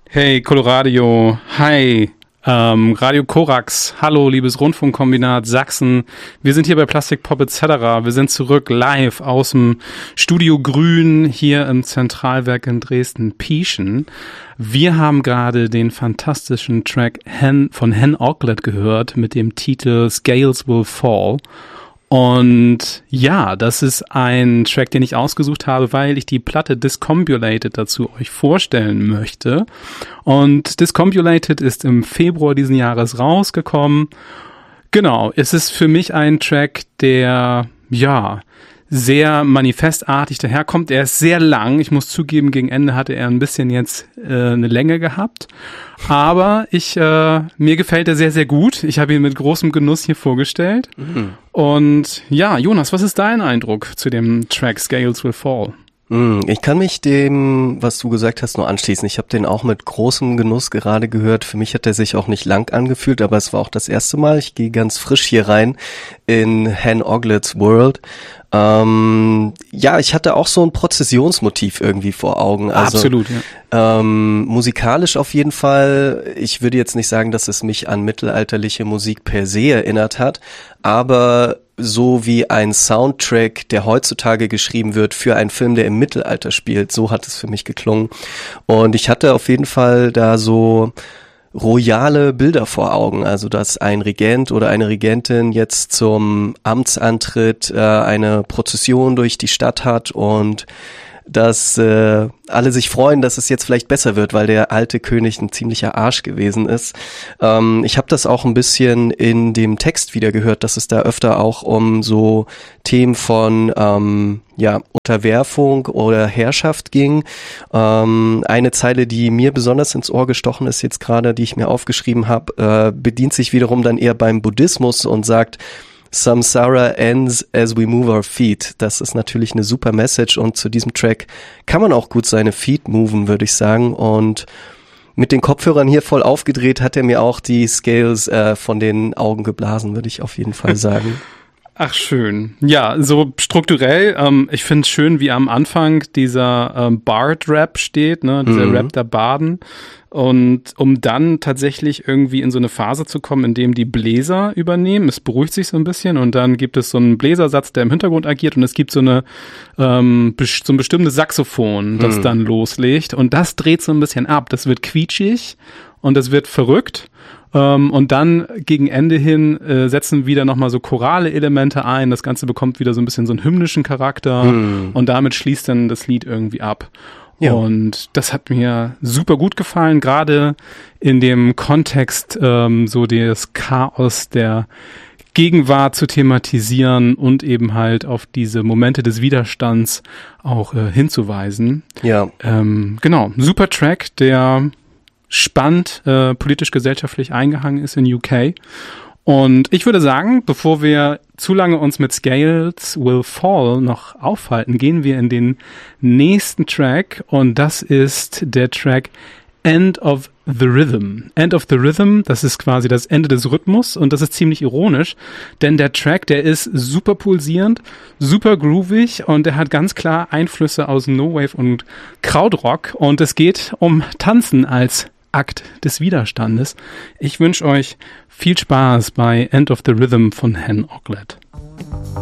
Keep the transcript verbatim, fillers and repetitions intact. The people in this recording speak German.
Hey Coloradio, hi, ähm, Radio Korax, hallo liebes Rundfunkkombinat Sachsen, wir sind hier bei Plastik Pop et cetera, wir sind zurück live aus dem Studio Grün hier im Zentralwerk in Dresden-Pieschen. Wir haben gerade den fantastischen Track Hen von Hen Oglet gehört mit dem Titel Scales Will Fall. Und ja, das ist ein Track, den ich ausgesucht habe, weil ich die Platte Discombulated dazu euch vorstellen möchte. Und Discombulated ist im Februar diesen Jahres rausgekommen. Genau, es ist für mich ein Track, der, ja, sehr manifestartig daherkommt. Er ist sehr lang. Ich muss zugeben, gegen Ende hatte er ein bisschen jetzt äh, eine Länge gehabt. Aber ich äh, mir gefällt er sehr, sehr gut. Ich habe ihn mit großem Genuss hier vorgestellt. Mhm. Und ja, Jonas, was ist dein Eindruck zu dem Track Scales Will Fall? Ich kann mich dem, was du gesagt hast, nur anschließen. Ich habe den auch mit großem Genuss gerade gehört. Für mich hat er sich auch nicht lang angefühlt, aber es war auch das erste Mal. Ich gehe ganz frisch hier rein in Hen Oglets World. Ähm, ja, ich hatte auch so ein Prozessionsmotiv irgendwie vor Augen. Also, absolut, ja. Ähm, musikalisch auf jeden Fall. Ich würde jetzt nicht sagen, dass es mich an mittelalterliche Musik per se erinnert hat, aber so wie ein Soundtrack, der heutzutage geschrieben wird für einen Film, der im Mittelalter spielt, so hat es für mich geklungen. Und ich hatte auf jeden Fall da so royale Bilder vor Augen, also dass ein Regent oder eine Regentin jetzt zum Amtsantritt äh, eine Prozession durch die Stadt hat und dass äh, alle sich freuen, dass es jetzt vielleicht besser wird, weil der alte König ein ziemlicher Arsch gewesen ist. Ähm, ich habe das auch ein bisschen in dem Text wieder gehört, dass es da öfter auch um so Themen von ähm, ja Unterwerfung oder Herrschaft ging. Ähm, eine Zeile, die mir besonders ins Ohr gestochen ist jetzt gerade, die ich mir aufgeschrieben habe, äh, bedient sich wiederum dann eher beim Buddhismus und sagt: Samsara ends as we move our feet. Das ist natürlich eine super Message und zu diesem Track kann man auch gut seine Feet moven, würde ich sagen. Und mit den Kopfhörern hier voll aufgedreht hat er mir auch die Scales äh, von den Augen geblasen, würde ich auf jeden Fall sagen. Ach, schön. Ja, so strukturell, ähm, ich finde es schön, wie am Anfang dieser ähm, Bard-Rap steht, ne, dieser mhm. Rap der Barden. Und um dann tatsächlich irgendwie in so eine Phase zu kommen, in dem die Bläser übernehmen, es beruhigt sich so ein bisschen und dann gibt es so einen Bläsersatz, der im Hintergrund agiert und es gibt so eine ähm, so ein bestimmtes Saxophon, das mhm. dann loslegt und das dreht so ein bisschen ab. Das wird quietschig und das wird verrückt. Um, und dann gegen Ende hin äh, setzen wieder nochmal so chorale Elemente ein. Das Ganze bekommt wieder so ein bisschen so einen hymnischen Charakter mm. und damit schließt dann das Lied irgendwie ab. Ja. Und das hat mir super gut gefallen, gerade in dem Kontext ähm, so das Chaos der Gegenwart zu thematisieren und eben halt auf diese Momente des Widerstands auch äh, hinzuweisen. Ja. Ähm, genau, super Track, der spannend äh, politisch-gesellschaftlich eingehangen ist in U K. Und ich würde sagen, bevor wir zu lange uns mit Scales Will Fall noch aufhalten, gehen wir in den nächsten Track und das ist der Track End of the Rhythm. End of the Rhythm, das ist quasi das Ende des Rhythmus und das ist ziemlich ironisch, denn der Track, der ist super pulsierend, super groovig und der hat ganz klar Einflüsse aus No-Wave und Krautrock und es geht um Tanzen als Akt des Widerstandes. Ich wünsche euch viel Spaß bei End of the Rhythm von Hen Oglet.